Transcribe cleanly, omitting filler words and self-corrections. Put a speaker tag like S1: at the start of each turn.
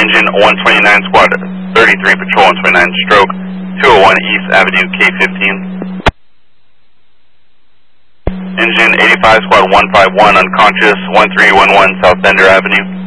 S1: Engine 129 Squad 33 Patrol 129 stroke 201 East Avenue K15. Engine 85 Squad 151 unconscious 1311 South Bender Avenue.